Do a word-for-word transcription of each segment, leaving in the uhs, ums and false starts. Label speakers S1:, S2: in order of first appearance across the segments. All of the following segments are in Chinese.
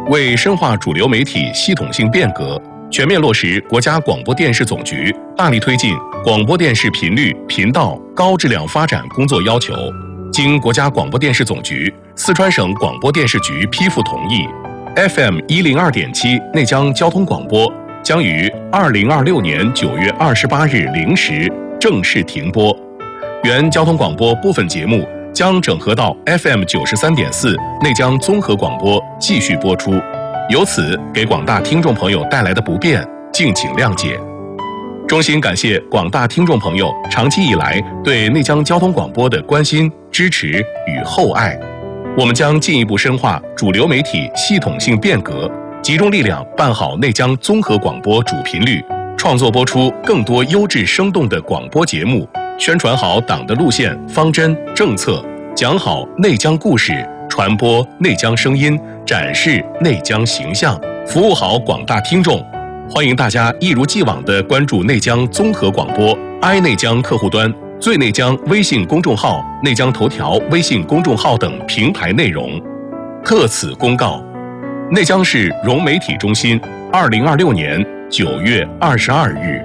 S1: 为深化主流媒体系统性变革，全面落实国家广播电视总局大力推进广播电视频率、频道高质量发展工作要求，经国家广播电视总局、四川省广播电视局批复同意 ，F M 一零二点七内江交通广播将于二零二六年九月二十八日零时正式停播，原交通广播部分节目将整合到 F M 九十三点四内江综合广播继续播出，由此给广大听众朋友带来的不便，敬请谅解。衷心感谢广大听众朋友长期以来对内江交通广播的关心、支持与厚爱。我们将进一步深化主流媒体系统性变革，集中力量办好内江综合广播主频率，创作播出更多优质生动的广播节目，宣传好党的路线、方针、政策，讲好内江故事，传播内江声音，展示内江形象，服务好广大听众。欢迎大家一如既往地关注内江综合广播、i 内江客户端、最内江微信公众号、内江头条微信公众号等平台内容。特此公告：内江市融媒体中心，二零二六年九月二十二日。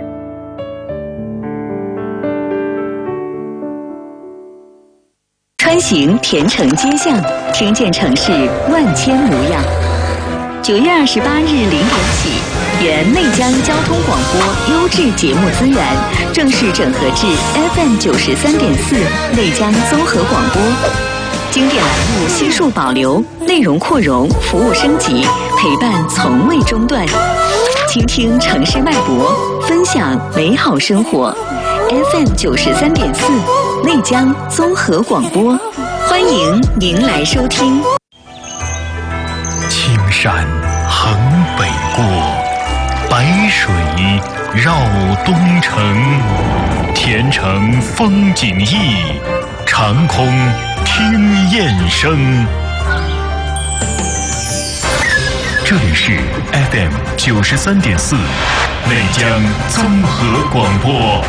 S2: 穿行田城街巷，听见城市万千模样。九月二十八日零点起，原内江交通广播优质节目资源正式整合至 F M 九十三点四内江综合广播，经典栏目悉数保留，内容扩容，服务升级，陪伴从未中断。倾听城市脉搏，分享美好生活。F M 九十三点四内江综合广播，欢迎您来收听。
S3: 青山横北过，白水绕东城，田城风景异，长空听雁声。这里是 F M 九十三点四内江综合广播，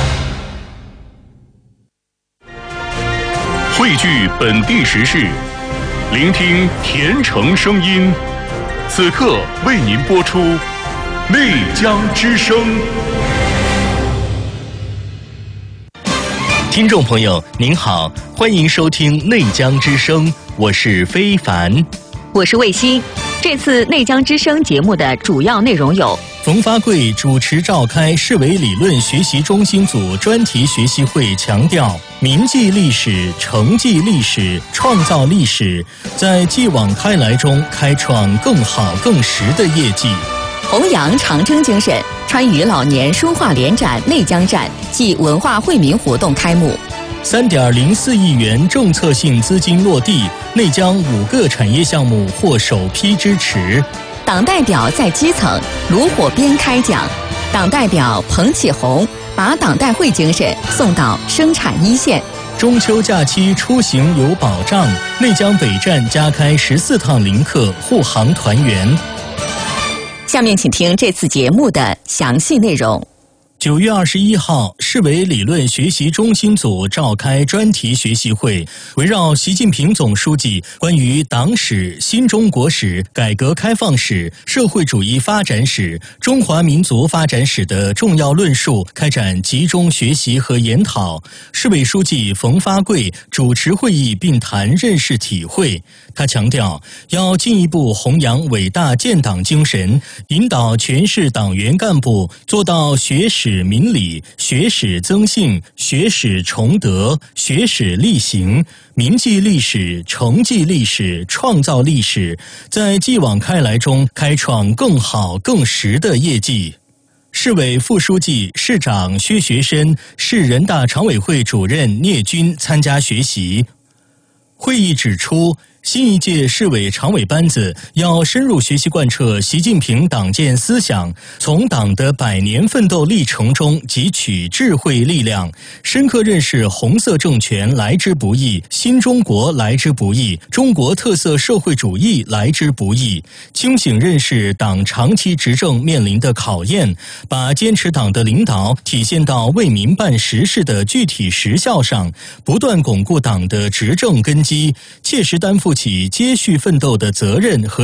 S1: 汇聚本地时事，聆听田城声音。此刻为您播出内江之声。
S4: 听众朋友您好，欢迎收听内江之声，我是非凡，
S2: 我是卫星。这次内江之声节目的主要内容有：
S4: 冯发贵主持召开市委理论学习中心组专题学习会，强调铭记历史、承继历史、创造历史，在继往开来中开创更好更实的业绩。
S2: 弘扬长征精神，川渝老年书画联展内江站暨文化惠民活动开幕。
S4: 三点零四亿元政策性资金落地，内江五个产业项目获首批支持。
S2: 党代表在基层，炉火边开讲。党代表彭启宏把党代会精神送到生产一线。
S4: 中秋假期出行有保障，内江北站加开十四趟临客护航团圆。
S2: 下面请听这次节目的详细内容。
S4: 九月二十一号，市委理论学习中心组召开专题学习会，围绕习近平总书记关于党史、新中国史、改革开放史、社会主义发展史、中华民族发展史的重要论述开展集中学习和研讨。市委书记冯发贵主持会议并谈认识体会。他强调，要进一步弘扬伟大建党精神，引导全市党员干部做到学史明理、学史增信、学史崇德、学史力行，铭记历史、承继历史、创造历史，在继往开来中开创更好更实的业绩。市委副书记、市长薛学深、市人大常委会主任聂军参加学习。会议指出，新一届市委常委班子要深入学习贯彻习近平党建思想，从党的百年奋斗历程中汲取智慧力量，深刻认识红色政权来之不易，新中国来之不易，中国特色社会主义来之不易，清醒认识党长期执政面临的考验，把坚持党的领导体现到为民办实事的具体实效上，不断巩固党的执政根基，切实担负起接续奋斗的责任和